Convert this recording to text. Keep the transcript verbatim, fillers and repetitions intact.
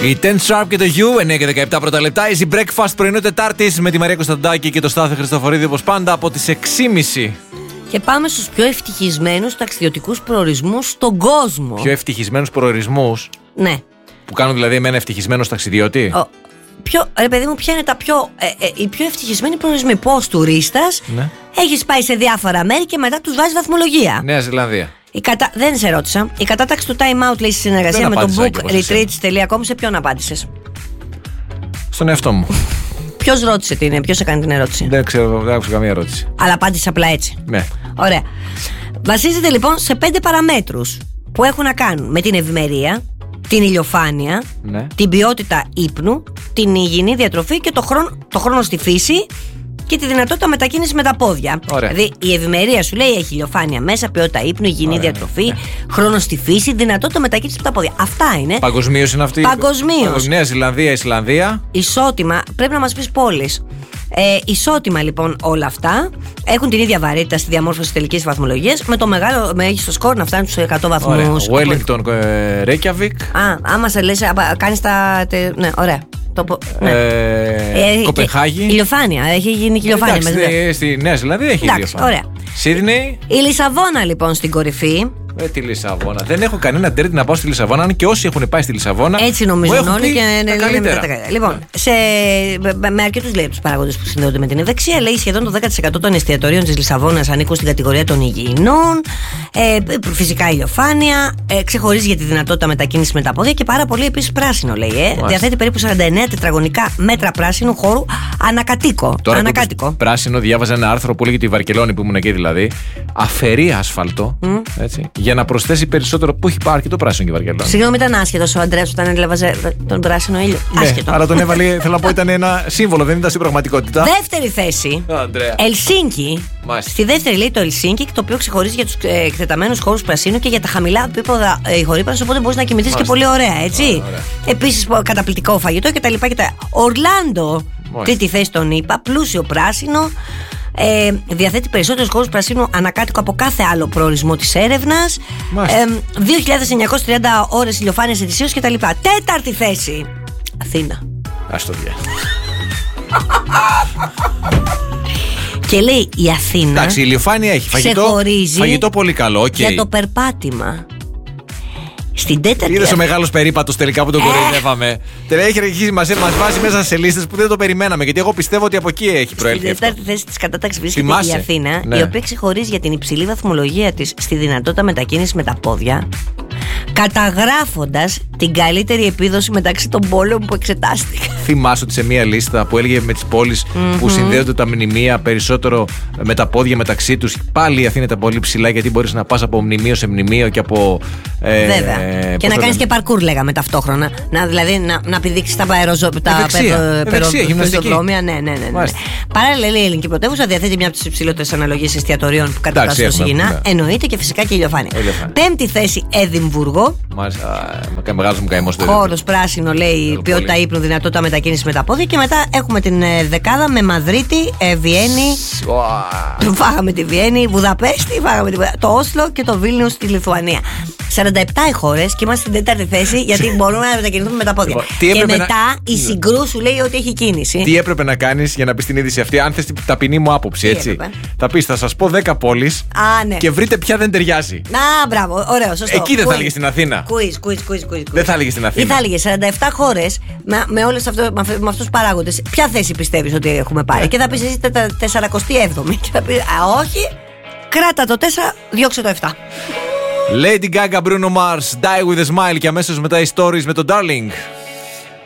Η Ten Sharp και το You, εννιά και δεκαεπτά πρώτα λεπτά. Easy Breakfast πρωινό Τετάρτης με τη Μαρία Κωνσταντάκη και το Στάθη Χριστοφορίδη, όπως πάντα, από τις έξι και μισή. Και πάμε στους πιο ευτυχισμένους ταξιδιωτικούς προορισμούς στον κόσμο. Πιο ευτυχισμένους προορισμούς. Ναι. Που κάνουν δηλαδή εμένα ευτυχισμένος ταξιδιώτη. Ο, πιο, ρε παιδί μου, ποια είναι τα πιο, ε, ε, οι πιο ευτυχισμένοι προορισμοί? Πώς τουρίστας, ναι, έχεις πάει σε διάφορα μέρη και μετά τους βάζεις βαθμολογία. Νέα Ζηλανδία. Η κατα... Δεν σε ρώτησα. Η κατάταξη του time out, λέει, στη συνεργασία με το book retreats τελεία com, σε ποιον απάντησες? Στον εαυτό μου. Ποιος ρώτησε την, ποιος έκανε την ερώτηση? Δεν ξέρω, δεν άκουσα καμία ερώτηση. Αλλά απάντησε απλά έτσι. Ναι. Ωραία. Βασίζεται λοιπόν σε πέντε παραμέτρους που έχουν να κάνουν με την ευημερία, την ηλιοφάνεια, ναι, την ποιότητα ύπνου, την υγιεινή διατροφή και το χρόνο, το χρόνο στη φύση και τη δυνατότητα μετακίνησης με τα πόδια. Ωραία. Δηλαδή η ευημερία σου λέει έχει ηλιοφάνεια μέσα, ποιότητα ύπνου, υγιεινή, ωραία, διατροφή, ναι, χρόνο στη φύση, δυνατότητα μετακίνησης με τα πόδια. Αυτά είναι. Παγκοσμίως είναι αυτή. Παγκοσμίως. Νέα Ζηλανδία, Ισλανδία. Ισότιμα, πρέπει να μας πεις πόλεις. Ε, ισότιμα λοιπόν όλα αυτά. Έχουν την ίδια βαρύτητα στη διαμόρφωση τελικής βαθμολογίας, με το μεγάλο μέγιστο σκορ να φτάνει στους εκατό βαθμούς. Wellington, Reykjavik. Α, άμα σε λες, κάνεις τα. Ναι, ωραία. Το, ναι. ε, ε, Κοπενχάγη. Ηλιοφάνεια, έχει γίνει και ηλιοφάνεια. Εντάξει, στη, στη Νέα Ζηλανδία έχει ηλιοφάνεια. Ωραία. Σίδνεϊ. Η Λισαβόνα λοιπόν στην κορυφή. Ε, τη Λισαβόνα. Δεν έχω κανένα τρίτη να πάω στη Λισαβόνα, αν και όσοι έχουν πάει στη Λισαβόνα. Έτσι νομίζουν όλοι και τα καλύτερα. Λοιπόν, σε, με αρκετούς λέει τους παράγοντες που συνδέονται με την ευεξία, λέει σχεδόν το δέκα τοις εκατό των εστιατορίων της Λισαβόνας ανήκουν στην κατηγορία των υγιεινών. Ε, φυσικά ηλιοφάνεια. Ε, ξεχωρίζει για τη δυνατότητα μετακίνησης με τα πόδια και πάρα πολύ επίσης πράσινο, λέει. Ε. Διαθέτει περίπου σαράντα εννέα τετραγωνικά μέτρα πράσινου χώρου ανακατοίκο. Τώρα ανακάτοικο. Πράσινο, διάβαζα ένα άρθρο που λέγεται τη Βαρκελόνη που ήμουν εκεί δηλαδή. Αφαιρεί άσφαλτο. Mm. Έτσι, για να προσθέσει περισσότερο. Που έχει πάρει και το πράσινο και η Βαρκελόνη. Συγγνώμη, ήταν άσχετος ο Αντρέας όταν έλαβαζε τον πράσινο ήλιο. Ναι, άσχετο. αλλά τον έβαλε, θέλω να πω, ήταν ένα σύμβολο, δεν ήταν στην πραγματικότητα. Δεύτερη θέση. Αντρέα. Ελσίνκι. Μάλιστα. Στη δεύτερη λέει το Ελσίνκι, το οποίο ξεχωρίζει για τους ε, εκτεταμένους χώρους πρασίνου και για τα χαμηλά επίπεδα ε, ηχορύπανσης, οπότε μπορείς να κοιμηθείς και πολύ ωραία, έτσι. Επίσης, καταπληκτικό φαγητό κτλ. Ορλάντο, τρίτη θέση τον είπα, πλούσιο πράσινο. Ε, διαθέτει περισσότερους χώρους πρασίνου ανακάτοικο από κάθε άλλο προορισμό της έρευνας. ε, δύο χιλιάδες εννιακόσιες τριάντα ώρες ηλιοφάνειας ετησίως κτλ. Τέταρτη θέση, Αθήνα. Ας το δει. Και λέει η Αθήνα. Εντάξει, η ηλιοφάνεια έχει φαγητό, φαγητό πολύ καλό. Okay. Για το περπάτημα. Στην τέταρτη. Είδες ο μεγάλος περίπατος τελικά που τον κοροϊδεύαμε. Τελικά έχει αρχίσει, μας βάζει μέσα σε λίστες που δεν το περιμέναμε. Γιατί εγώ πιστεύω ότι από εκεί έχει προέλθει. Στην τέταρτη θέση της κατάταξης βρίσκεται η Αθήνα, ναι, η οποία ξεχωρίζει για την υψηλή βαθμολογία της στη δυνατότητα μετακίνησης με τα πόδια, καταγράφοντας την καλύτερη επίδοση μεταξύ των πόλεων που εξετάστηκαν. Θυμάσαι ότι σε μία λίστα που έλεγε με τις πόλεις mm-hmm. που συνδέονται τα μνημεία περισσότερο με τα πόδια μεταξύ τους, πάλι η Αθήνα ήταν πολύ ψηλά, γιατί μπορείς να πας από μνημείο σε μνημείο και από. Ε, Βέβαια. Ε, και να κάνεις και παρκούρ, λέγαμε ταυτόχρονα. Να, δηλαδή να, να πηδήξεις τα πεζοδρόμια. Ναι, ναι, ναι, ναι. Παράλληλα, λέει η ελληνική πρωτεύουσα διαθέτει μια από τις υψηλότερες αναλογίες εστιατορίων που κατατάσσονται στο Σιγηνά. Εννοείται και φυσικά και ηλιοφάνεια. Πέμπτη θέση, Εδιμβούργο. Μάλιστα. Μεγάλος μου καημός. Χώρος πράσινο, λέει, ποιότητα ύπνου, δυνατότητα μετακίνησης με τα πόδια. Και μετά έχουμε την ε, δεκάδα με Μαδρίτη, ε, Βιέννη. Wow. Φάγαμε τη Βιέννη, Βουδαπέστη, φάγαμε τη... το Όσλο και το Βίλνιους στη Λιθουανία. σαράντα επτά οι χώρες και είμαστε στην τέταρτη θέση, γιατί μπορούμε να μετακινηθούμε με τα πόδια. Και μετά να... η Συγκρού σου λέει ότι έχει κίνηση. Τι έπρεπε να κάνεις για να πεις την είδηση αυτή, αν θες την ταπεινή μου άποψη, έτσι. Έπρεπε. Θα πεις, θα σας πω δέκα πόλεις. Α, ναι. Και βρείτε ποια δεν ταιριάζει. Α, μπράβο, ωραίο, σωστό. Εκεί δεν θα έλεγε στην Αθήνα. Quiz, quiz, quiz, quiz. Δεν θα έλεγε στην Αθήνα. Ή θα έλεγε σαράντα επτά χώρες με, με, όλες αυτό, με αυτούς τους παράγοντες. Ποια θέση πιστεύεις ότι έχουμε πάρει? Και θα πεις εσύ σαράντα επτά. Και θα πεις, α, όχι, κράτα το τέσσερα, διώξε το επτά. Lady Gaga, Bruno Mars, Die with a Smile, και αμέσως μετά οι stories με τον Darling.